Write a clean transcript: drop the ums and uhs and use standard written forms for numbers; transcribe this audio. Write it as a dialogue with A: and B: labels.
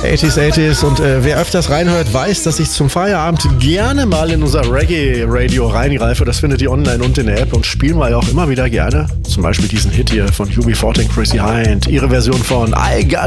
A: 80s und wer öfters reinhört, weiß, dass ich zum Feierabend gerne mal in unser Reggae-Radio reingreife. Das findet ihr online und in der App und spielen wir ja auch immer wieder gerne. Zum Beispiel diesen Hit hier von UB40 Chrissy Hind, ihre Version von I Got